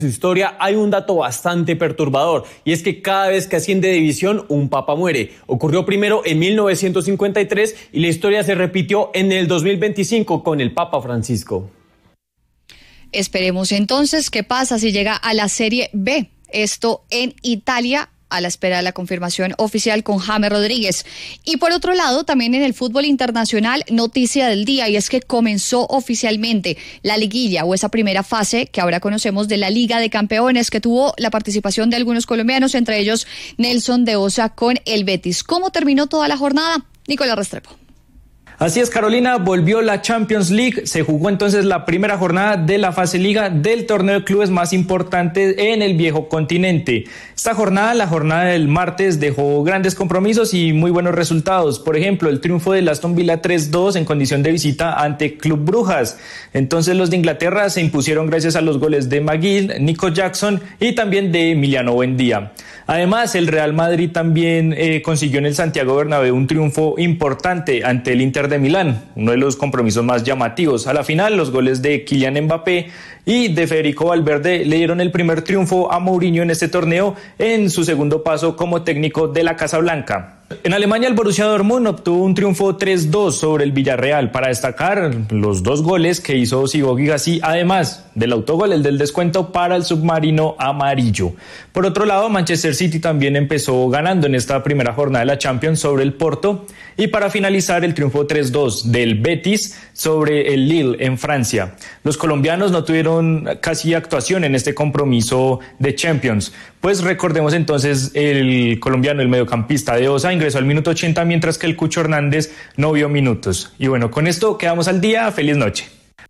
su historia hay un dato bastante perturbador, y es que cada vez que asciende de división un papa muere. Ocurrió primero en 1953 y la historia se repitió en el 2025 con el Papa Francisco. Esperemos entonces qué pasa si llega a la Serie B, esto en Italia, a la espera de la confirmación oficial con James Rodríguez. Y por otro lado, también en el fútbol internacional, noticia del día, y es que comenzó oficialmente la liguilla, o esa primera fase que ahora conocemos de la Liga de Campeones, que tuvo la participación de algunos colombianos, entre ellos Nelson de Osa con el Betis. ¿Cómo terminó toda la jornada? Nicolás Restrepo. Así es, Carolina, volvió la Champions League, se jugó entonces la primera jornada de la fase Liga del torneo de clubes más importante en el viejo continente. Esta jornada, la jornada del martes, dejó grandes compromisos y muy buenos resultados. Por ejemplo, el triunfo del Aston Villa 3-2 en condición de visita ante Club Brujas. Entonces los de Inglaterra se impusieron gracias a los goles de McGinn, Nico Jackson y también de Emiliano Buendía. Además, el Real Madrid también consiguió en el Santiago Bernabéu un triunfo importante ante el Inter de Milán, uno de los compromisos más llamativos. A la final, los goles de Kylian Mbappé y de Federico Valverde le dieron el primer triunfo a Mourinho en este torneo en su segundo paso como técnico de la Casa Blanca. En Alemania, el Borussia Dortmund obtuvo un triunfo 3-2 sobre el Villarreal, para destacar los dos goles que hizo Sibo Guigassi, además del autogol, el del descuento para el submarino amarillo. Por otro lado, Manchester City también empezó ganando en esta primera jornada de la Champions sobre el Porto, y para finalizar, el triunfo 3-2 del Betis sobre el Lille en Francia. Los colombianos no tuvieron casi actuación en este compromiso de Champions, pues recordemos entonces el colombiano, el mediocampista de Osa, ingresó al minuto 80, mientras que el Cucho Hernández no vio minutos. Y bueno, con esto quedamos al día. Feliz noche.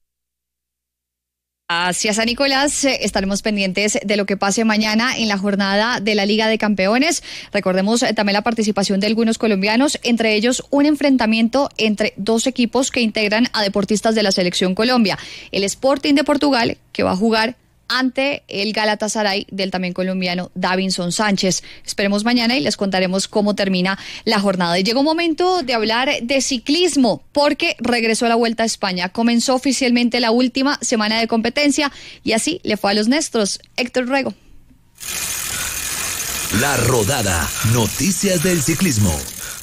Gracias a Nicolás. Estaremos pendientes de lo que pase mañana en la jornada de la Liga de Campeones. Recordemos también la participación de algunos colombianos, entre ellos un enfrentamiento entre dos equipos que integran a deportistas de la Selección Colombia. El Sporting de Portugal, que va a jugar ante el Galatasaray del también colombiano Davinson Sánchez. Esperemos mañana y les contaremos cómo termina la jornada. Y llegó un momento de hablar de ciclismo, porque regresó a la Vuelta a España. Comenzó oficialmente la última semana de competencia y así le fue a los nuestros. Héctor Rego. La Rodada, noticias del ciclismo.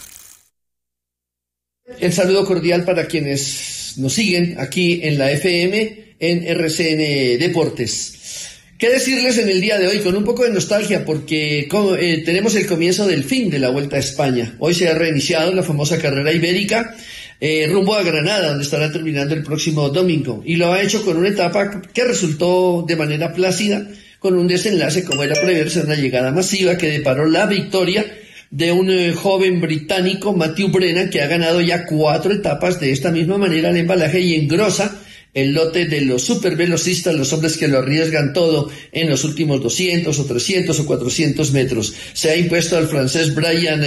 El saludo cordial para quienes nos siguen aquí en la FM, en RCN Deportes. ¿Qué decirles en el día de hoy? Con un poco de nostalgia, porque tenemos el comienzo del fin de la Vuelta a España. Hoy se ha reiniciado la famosa carrera ibérica rumbo a Granada, donde estará terminando el próximo domingo. Y lo ha hecho con una etapa que resultó de manera plácida, con un desenlace, como era preverse, una llegada masiva que deparó la victoria de un joven británico, Matthew Brennan, que ha ganado ya 4 etapas de esta misma manera al embalaje y engrosa el lote de los supervelocistas, los hombres que lo arriesgan todo en los últimos 200 o 300 o 400 metros. Se ha impuesto al francés Brian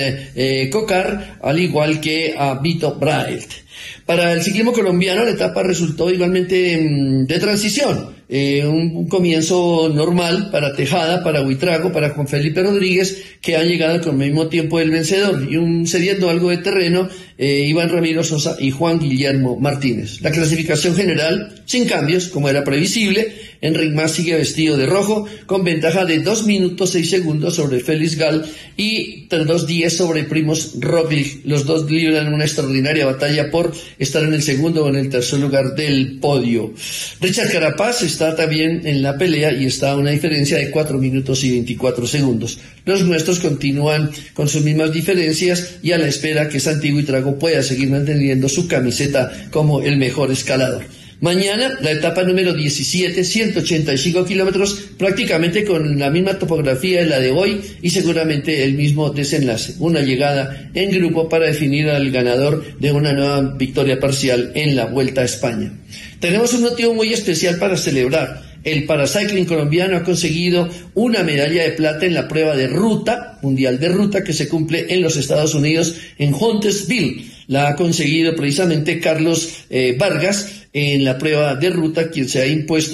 Cocard, al igual que a Vito Braelt. Para el ciclismo colombiano, la etapa resultó igualmente de transición. Un comienzo normal para Tejada, para Buitrago, para Juan Felipe Rodríguez, que han llegado con el mismo tiempo del vencedor, y cediendo algo de terreno, Iván Ramiro Sosa y Juan Guillermo Martínez. La clasificación general, sin cambios, como era previsible. Enric Mas sigue vestido de rojo, con ventaja de 2 minutos 6 segundos sobre Félix Gall y 2:10 sobre Primož Roglic. Los dos libran una extraordinaria batalla por estar en el segundo o en el tercer lugar del podio. Richard Carapaz está también en la pelea y está a una diferencia de 4 minutos y 24 segundos. Los nuestros continúan con sus mismas diferencias y a la espera que Santiago Buitrago pueda seguir manteniendo su camiseta como el mejor escalador. Mañana, la etapa número 17, 185 kilómetros, prácticamente con la misma topografía de la de hoy y seguramente el mismo desenlace. Una llegada en grupo para definir al ganador de una nueva victoria parcial en la Vuelta a España. Tenemos un motivo muy especial para celebrar. El paracycling colombiano ha conseguido una medalla de plata en la prueba de ruta, mundial de ruta, que se cumple en los Estados Unidos, en Huntersville. La ha conseguido precisamente Carlos Vargas en la prueba de ruta, quien se ha impuesto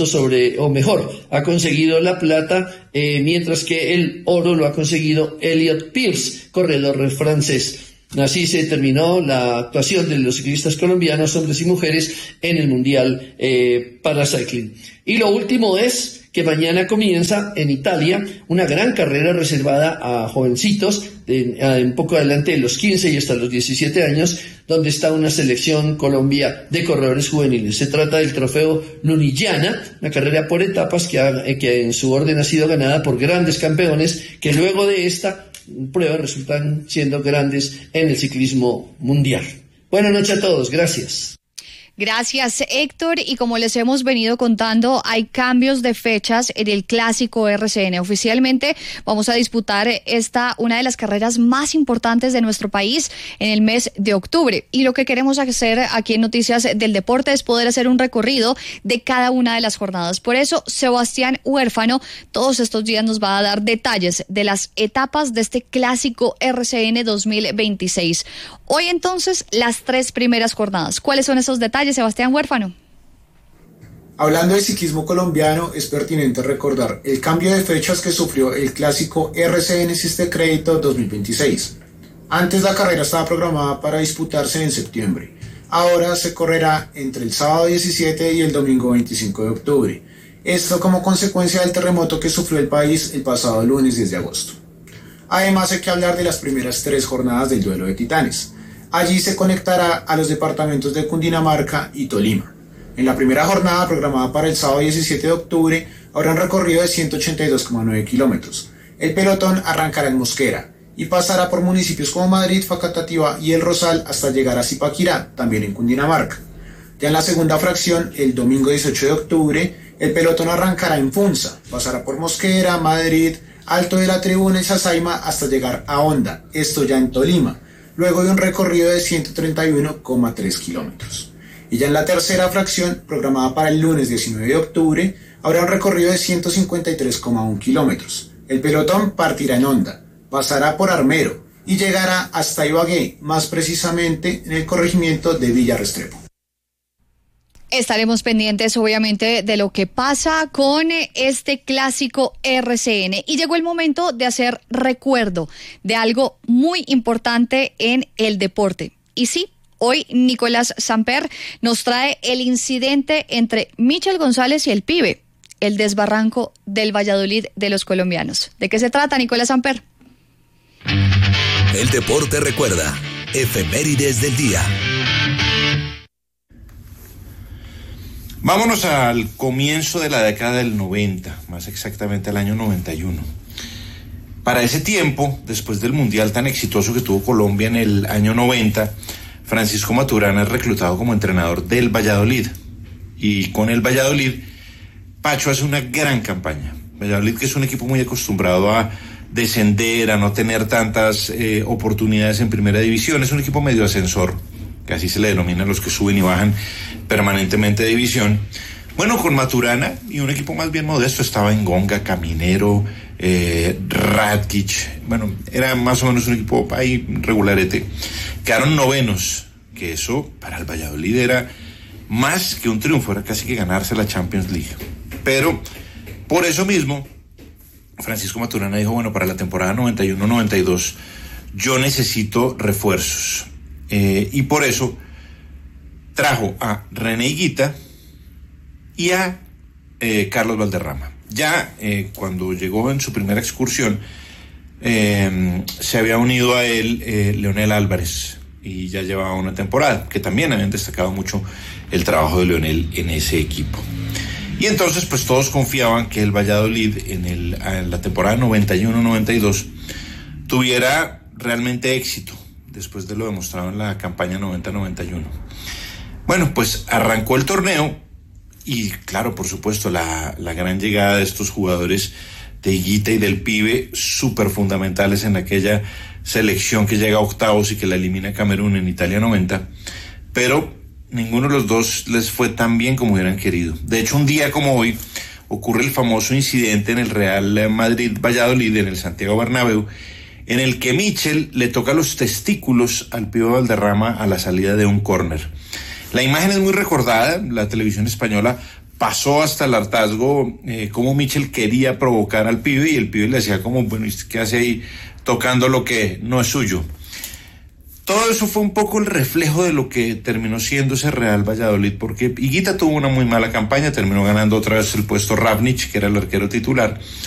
ha conseguido la plata, mientras que el oro lo ha conseguido Elliot Pierce, corredor francés. Así se terminó la actuación de los ciclistas colombianos, hombres y mujeres, en el Mundial Paracycling. Y lo último es que mañana comienza en Italia una gran carrera reservada a jovencitos, un poco adelante de los 15 y hasta los 17 años, donde está una selección Colombia de corredores juveniles. Se trata del trofeo Lunigiana, una carrera por etapas que en su orden ha sido ganada por grandes campeones que luego de esta prueba resultan siendo grandes en el ciclismo mundial. Buenas noches a todos, gracias. Gracias, Héctor. Y como les hemos venido contando, hay cambios de fechas en el Clásico RCN. Oficialmente vamos a disputar una de las carreras más importantes de nuestro país en el mes de octubre. Y lo que queremos hacer aquí en Noticias del Deporte es poder hacer un recorrido de cada una de las jornadas. Por eso, Sebastián Huérfano todos estos días nos va a dar detalles de las etapas de este Clásico RCN 2026. Hoy entonces, las 3 primeras jornadas. ¿Cuáles son esos detalles, Sebastián Huérfano? Hablando del ciclismo colombiano, es pertinente recordar el cambio de fechas que sufrió el Clásico RCN System Crédito 2026. Antes la carrera estaba programada para disputarse en septiembre. Ahora se correrá entre el sábado 17 y el domingo 25 de octubre. Esto como consecuencia del terremoto que sufrió el país el pasado lunes 10 de agosto. Además hay que hablar de las primeras 3 jornadas del Duelo de Titanes. Allí se conectará a los departamentos de Cundinamarca y Tolima. En la primera jornada, programada para el sábado 17 de octubre, habrá un recorrido de 182,9 kilómetros. El pelotón arrancará en Mosquera y pasará por municipios como Madrid, Facatativá y El Rosal hasta llegar a Zipaquirá, también en Cundinamarca. Ya en la segunda fracción, el domingo 18 de octubre, el pelotón arrancará en Funza, pasará por Mosquera, Madrid, Alto de la Tribuna y Sasaima hasta llegar a Honda, esto ya en Tolima, luego de un recorrido de 131,3 kilómetros. Y ya en la tercera fracción, programada para el lunes 19 de octubre, habrá un recorrido de 153,1 kilómetros. El pelotón partirá en Honda, pasará por Armero y llegará hasta Ibagué, más precisamente en el corregimiento de Villa Restrepo. Estaremos pendientes, obviamente, de lo que pasa con este Clásico RCN. Y llegó el momento de hacer recuerdo de algo muy importante en el deporte. Y sí, hoy Nicolás Samper nos trae el incidente entre Michel González y el Pibe, el desbarranco del Valladolid de los colombianos. ¿De qué se trata, Nicolás Samper? El deporte recuerda. Efemérides del día. Vámonos al comienzo de la década del 90, más exactamente al año 91. Para ese tiempo, después del mundial tan exitoso que tuvo Colombia en el año 90, Francisco Maturana es reclutado como entrenador del Valladolid. Y con el Valladolid, Pacho hace una gran campaña. Valladolid, que es un equipo muy acostumbrado a descender, a no tener tantas oportunidades en primera división, es un equipo medio ascensor, que así se le denomina a los que suben y bajan permanentemente de división. Bueno, con Maturana y un equipo más bien modesto, estaba Engonga, Caminero, Ratkic, bueno, era más o menos un equipo ahí regularete. Quedaron novenos, que eso para el Valladolid era más que un triunfo, era casi que ganarse la Champions League. Pero por eso mismo, Francisco Maturana dijo, bueno, para la temporada 91-92 yo necesito refuerzos. Y por eso trajo a René Higuita y a Carlos Valderrama. Ya cuando llegó en su primera excursión, se había unido a él Leonel Álvarez, y ya llevaba una temporada, que también habían destacado mucho el trabajo de Leonel en ese equipo. Y entonces pues todos confiaban que el Valladolid en la temporada 91-92 tuviera realmente éxito, después de lo demostrado en la campaña 90-91. Bueno, pues arrancó el torneo y claro, por supuesto, la gran llegada de estos jugadores de Higuita y del Pibe, súper fundamentales en aquella selección que llega a octavos y que la elimina Camerún en Italia 90, pero ninguno de los dos les fue tan bien como hubieran querido. De hecho, un día como hoy ocurre el famoso incidente en el Real Madrid-Valladolid, en el Santiago Bernabéu, en el que Michel le toca los testículos al Pibe Valderrama a la salida de un córner. La imagen es muy recordada, la televisión española pasó hasta el hartazgo cómo Michel quería provocar al Pibe y el Pibe le hacía como, bueno, ¿qué hace ahí tocando lo que no es suyo? todo eso fue un poco el reflejo de lo que terminó siendo ese Real Valladolid, porque Higuita tuvo una muy mala campaña, terminó ganando otra vez el puesto Ravnich, que era el arquero titular,